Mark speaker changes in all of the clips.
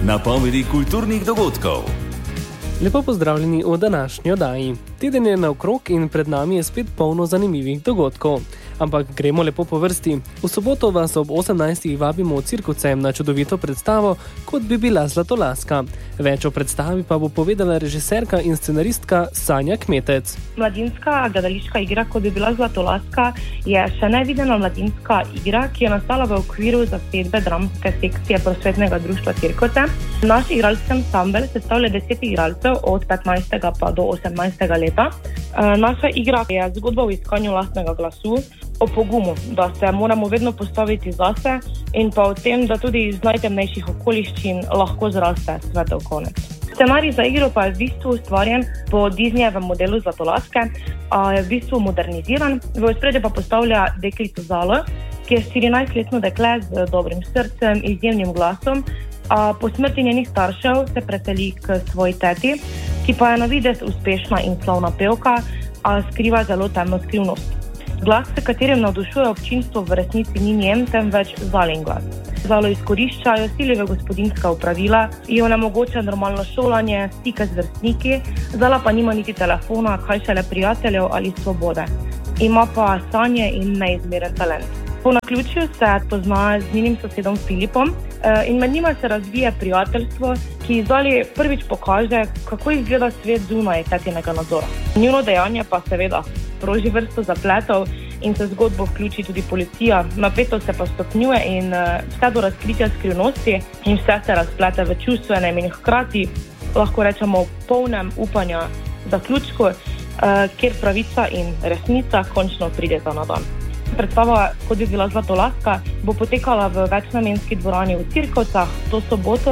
Speaker 1: napovedi kulturnih dogodkov.
Speaker 2: Lepo pozdravljeni v današnji oddaji. Teden je naokrog in pred nami je spet polno zanimivih dogodkov. Ampak gremo lepo po vrsti. V soboto vas ob 18. vabimo v Cirkucem na čudovito predstavo, kot bi bila Zlatolaska. Več o predstavi pa bo povedala režiserka in scenaristka Sanja Kmetec.
Speaker 3: Mladinska gledališka igra, kot bi bila Zlatolaska, je še nevidena mladinska igra, ki je nastala v okviru zasedbe dramske sekcije Prosvetnega društva Cirkuce. Naš igralski ansambel sestavlja 10 igralcev od 15. pa do 18. leta. Naša igra je zgodba o iskanju lastnega glasu, o pogumu, da se moramo vedno postaviti zase in pa o tem, da tudi iz najtemnejših okoliščin lahko zraste svetel konec. Scenarij za igro pa je v bistvu ustvarjen po Disneyjevem modelu Zlatolaske, je v bistvu moderniziran, v ospredje pa postavlja deklico Zalo, ki je 14-letno dekle z dobrim srcem, izjemnim glasom. Po smrti njenih staršev se preseli k svoji teti, ki pa je na videz uspešna in slavna pevka, a skriva zelo temno skrivnost. Glas, s katerim navdušuje občinstvo, v resnici ni njen, temveč Zalin glas. Zalo izkoriščajo silive gospodinjska opravila, ji onemogoča normalno šolanje, stike z vrstniki, Zala pa nima niti telefona, kaj šele prijateljev ali svobode. Ima pa sanje in neizmeren talent. Po naključju se pozna z njenim sosedom Filipom in med njima se razvije prijateljstvo, ki Zali prvič pokaže, kako izgleda svet zunaj tetinega nadzora. Njuno dejanje pa seveda sproži vrsto zapletov in se v zgodbo vključi tudi policija. Napetost se pa stopnjuje in vse do razkritja skrivnosti in vse se razplete v čustvenem in hkrati, lahko rečemo, polnem upanja zaključku, kjer pravica in resnica končno prideta na dan. Predstava, kot bi bila Zlatolaska, bo potekala v večnamenski dvorani v Cirkucah to soboto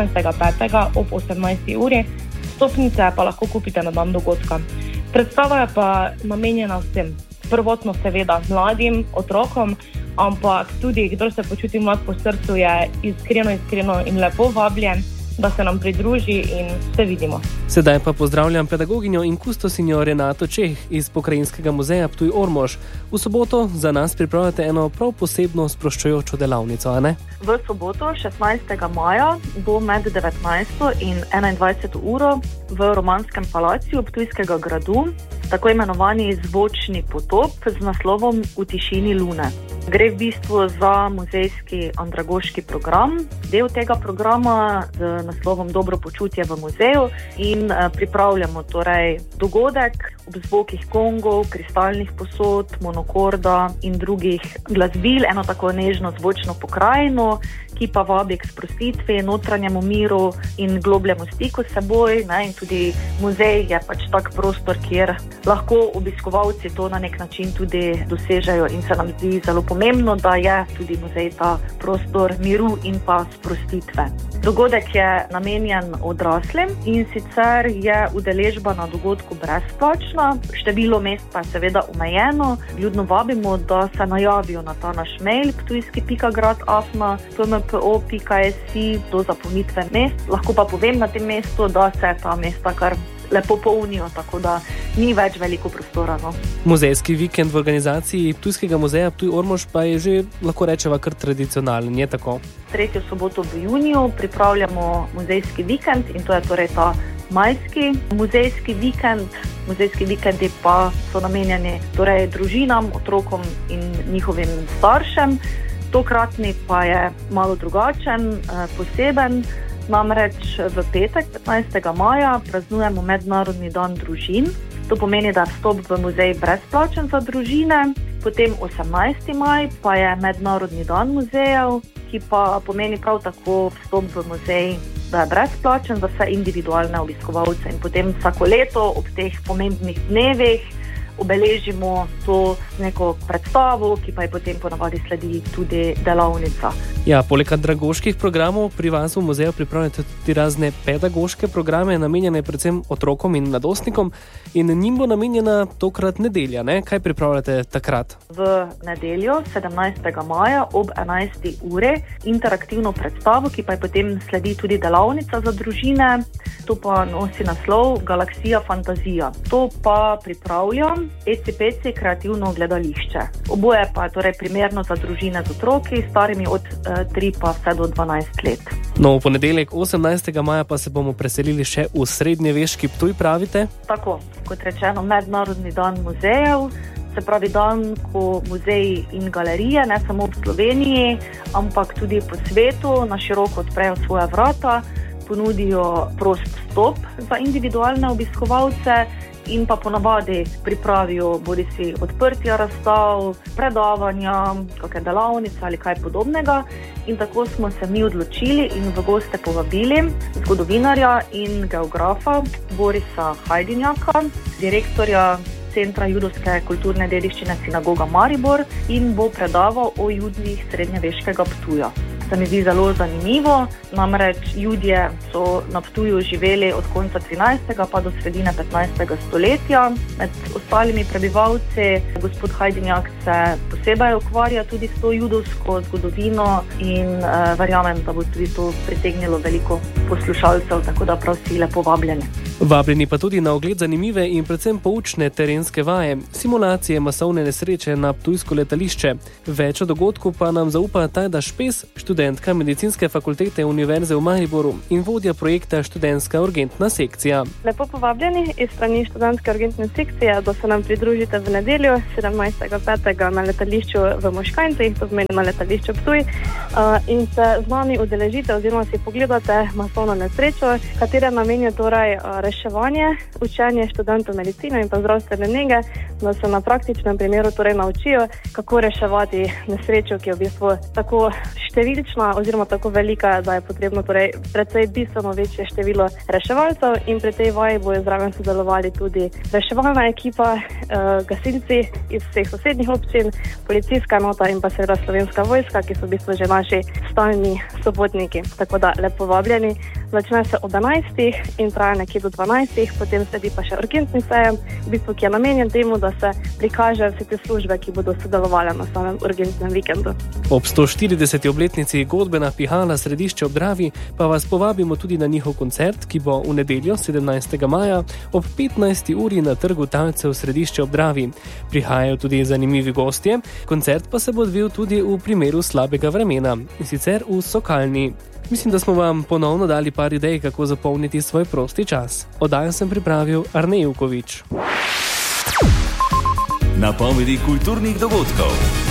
Speaker 3: 16.5. ob 18. uri. Vstopnice pa lahko kupite na dan dogodka. Predstava je pa namenjena vsem. Prvotno seveda mladim, otrokom, ampak tudi, kdor se počuti mlad po srcu, je iskreno in lepo vabljen, da se nam pridruži in se vidimo.
Speaker 2: Sedaj pa pozdravljam pedagoginjo in kustosinjo Renato Čeh iz Pokrajinskega muzeja Ptuj-Ormož. V soboto za nas pripravljate eno prav posebno sproščujočo delavnico, a ne?
Speaker 4: V soboto, 16. maja, bo med 19. in 21. uro v Romanskem palaciju Ptujskega gradu tako imenovani zvočni potop z naslovom V tišini lune. Gre v bistvu za muzejski andragoški program. Del tega programa z naslovom Dobro počutje v muzeju in pripravljamo torej dogodek ob zvokih gongov, kristalnih posod, monokorda in drugih glasbil, eno tako nežno zvočno pokrajino, ki pa vabi k sprostitvi, notranjemu miru in globljemu stiku s seboj. In tudi muzej je pač tak prostor, kjer lahko obiskovalci to na nek način tudi dosežejo in se nam zdi zelo pomembno, da je tudi muzej ta prostor miru in pa sprostitve. Dogodek je namenjen odraslim in sicer je udeležba na dogodku brezplačna, število mest pa je seveda omejeno. Ljudno vabimo, da se najavijo na ta naš mail ptujski.grad@pmpo.si do zapolnitve mest. Lahko pa povem na tem mestu, da se ta mesta kar lepo polnijo, tako da ni več veliko prostora.
Speaker 2: Muzejski vikend v organizaciji Ptujskega muzeja Ptuj-Ormož pa je že, lahko rečeva, kar tradicionalen, je tako?
Speaker 4: Tretjo soboto v juniju pripravljamo muzejski vikend in to je torej ta majski muzejski vikend. Muzejski vikendi pa so namenjeni torej družinam, otrokom in njihovim staršem. Tokratni pa je malo drugačen, poseben. Namreč v petek, 15. maja, praznujemo Mednarodni dan družin. To pomeni, da je vstop v muzej brezplačen za družine. Potem 18. maj pa je Mednarodni dan muzejev, ki pa pomeni prav tako vstop v muzej, da je brezplačen za vse individualne obiskovalce. In potem vsako leto ob teh pomembnih dnevih obeležimo to neko predstavo, ki pa je potem ponavadi sledi tudi delavnica.
Speaker 2: Ja, poleg andragoških programov pri vas v muzeju pripravljate tudi razne pedagoške programe, namenjene predvsem otrokom in mladostnikom, in njim bo namenjena tokrat nedelja, ne? Kaj pripravljate takrat?
Speaker 4: V nedeljo, 17. maja ob 11. ure interaktivno predstavo, ki pa je potem sledi tudi delavnica za družine. To pa nosi naslov Galaksija fantazija. To pa pripravlja ECPC kreativno gledališče. Oboje pa je torej primerno za družine z otroki, starimi od 3 pa vse do 12 let.
Speaker 2: No, v ponedeljek 18. maja pa se bomo preselili še v srednjeveški Ptuj, pravite?
Speaker 4: Tako, kot rečeno, Mednarodni dan muzejev, se pravi dan, ko muzeji in galerije, ne samo v Sloveniji, ampak tudi po svetu, na široko odprejo svoja vrata, ponudijo prost vstop za individualne obiskovalce in pa ponavadi pripravijo bodisi odprtja razstav, predavanja, kakšne delavnice ali kaj podobnega. In tako smo se mi odločili in v goste povabili zgodovinarja in geografa Borisa Hajdinjaka, direktorja Centra judovske kulturne dediščine Sinagoga Maribor, in bo predaval o Judih srednjeveškega Ptuja. Se mi zdi zelo zanimivo, namreč Judje so na Ptuju živeli od konca 13. pa do sredine 15. stoletja. Med ostalimi prebivalci gospod Hajdinjak se posebej ukvarja tudi s to judovsko zgodovino in verjamem, da bo tudi to pritegnilo veliko poslušalcev, tako da prav vsi lepo vabljeni.
Speaker 2: Vabljeni pa tudi na ogled zanimive in predvsem poučne terenske vaje, simulacije masovne nesreče na ptujsko letališče. Več o dogodku pa nam zaupa Tajda Špes, študentka medicinske fakultete Univerze v Mariboru in vodja projekta Študentska urgentna sekcija.
Speaker 5: Lepo povabljeni iz strani Študentske urgentne sekcije, da se nam pridružite v nedeljo 17.5. na letališču v Moškanjcih, to pomeni na letališču Ptuj, in se z nami udeležite oziroma si pogledate masovno nesrečo, katere namen je torej reševanje, učenje študentov medicine in pa zdravstvene nege, da se na praktičnem primeru torej naučijo, kako reševati nesrečo, ki je v bistvu tako številčna oziroma tako velika, da je potrebno torej precej bistveno večje število reševalcev, in pri tej vaji bojo zraven sodelovali tudi reševalna ekipa, gasilci iz vseh sosednjih občin, policijska enota in pa seveda Slovenska vojska, ki so v bistvu že naši stalni sobotniki. Tako da lepo vabljeni. Začne se ob 11. in traja nekje do 12. Potem sledi pa še urgentni sejem, v bistvu, ki je namenjen temu, da se prikaže vse te službe, ki bodo sodelovali na samem urgentnem vikendu.
Speaker 2: Ob 140. obletnici godbena pihala Središče ob Dravi pa vas povabimo tudi na njihov koncert, ki bo v nedeljo 17. maja ob 15. uri na trgu talcev Središče ob Dravi. Prihajajo tudi zanimivi gostje, koncert pa se bo odvil tudi v primeru slabega vremena, in sicer v Sokalni. Mislim, da smo vam ponovno dali par idej, kako zapolniti svoj prosti čas. Oddajo sem pripravil Arne Ivković.
Speaker 1: Napovedi kulturnih dogodkov.